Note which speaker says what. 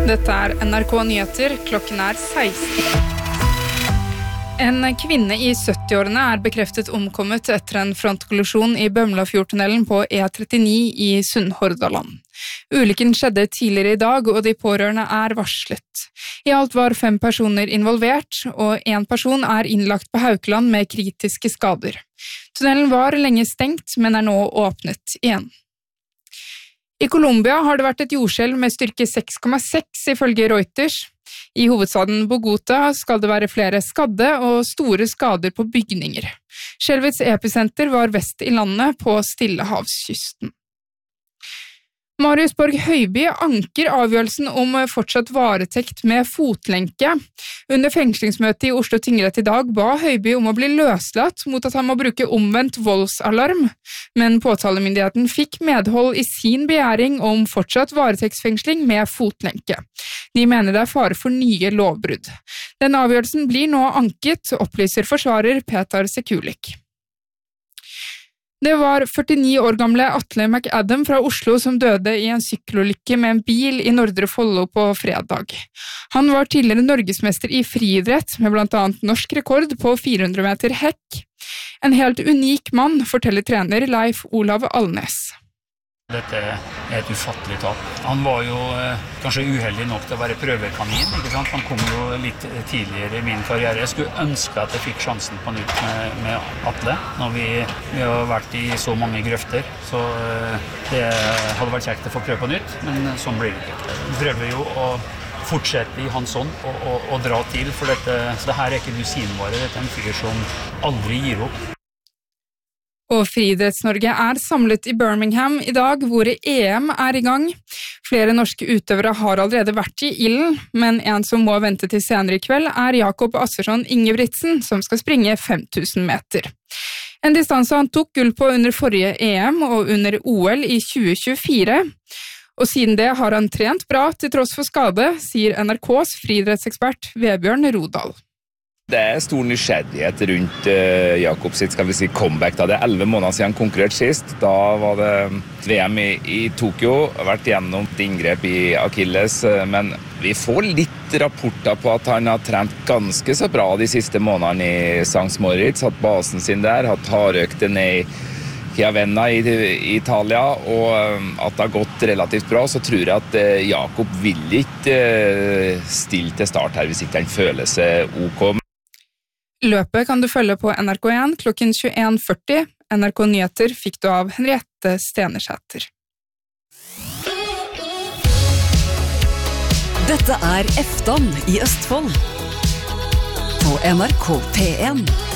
Speaker 1: Dette NRK Nyheter, klokken 16. En kvinne I 70-årene bekreftet omkommet etter en frontkollisjon I Bømlafjordtunnelen på E39 I Sunnhordland. Ulykken skjedde tidligere I dag, og de pårørende varslet. I alt var 5 personer involvert, og en person innlagt på Haukeland med kritiske skader. Tunnelen var lenge stengt, men nå åpnet igjen. I Colombia har det vært et jordskjelv med styrke 6,6 ifølge Reuters. I hovedstaden Bogota skal det være flere skadde og store skader på bygninger. Skjelvets episenter var vest I landet på Stillehavskysten. Marius Borg Høiby anker avgjørelsen om fortsatt varetekt med fotlenke. Under fengslingsmøtet I Oslo tingrett I dag ba Høiby om å bli løslatt mot at han må bruke omvendt voldsalarm, men påtalemyndigheten fikk medhold I sin begjæring om fortsatt varetektsfengsling med fotlenke. De mener det fare for nye lovbrudd. Den avgjørelsen blir nå anket, opplyser forsvarer Petar Sekulik. Det var 49 år gamle Atle McAdam fra Oslo som døde I en sykkelulykke med en bil I Nordre Follo på fredag. Han var tidligere norgesmester I friidrett med blant annet norsk rekord på 400 meter hekk. En helt unik mann, forteller trener Leif Olav Alnes.
Speaker 2: Dette et ufattelig tap. Han var jo kanskje uheldig nok til å være prøvekanin, ikke sant? Han kom jo litt tidligere I min karriere. Jeg skulle ønske at jeg fikk sjansen på nytt med Atle, når vi har vært I så mange grøfter. Så det hadde vært kjekt å få prøve på nytt, men sånn blir det ikke. Vi prøver jo å fortsette I hans ånd og dra til, for det her ikke dusinvare. Dette en fyr som aldri gir opp.
Speaker 1: Og Friidretts-Norge samlet I Birmingham I dag, hvor EM I gang. Flere norske utøvere har allerede vært I ilden, men en som må vente til senere I kveld Jakob Assersson Ingebrigtsen, som skal springe 5000 meter. En distanse han tok gull på under forrige EM og under OL I 2024. Og siden det har han trent bra til tross for skade, sier NRKs friidrettsekspert Vebjørn Rodal.
Speaker 3: Det stor nysgjerrighet rundt Jakob sitt, skal vi si, comeback. Det 11 måneder siden han konkurrerte sist. Da var det VM I Tokyo, vært gjennom et inngrep I Achilles, men vi får litt rapporter på at han har trent ganske så bra de siste månedene I St. Moritz, hatt basen sin der, hatt hardøkte ned I Chiavenna I Italia, og at det har gått relativt bra, så tror jeg at Jakob vil ikke stille til start her hvis ikke han føler seg ok.
Speaker 1: Løpet kan du følge på NRK1 klokken 21:40. NRK Nyheter fikk du av Henriette Stenersæter.
Speaker 4: Dette Eftan I Østfold på NRK P1.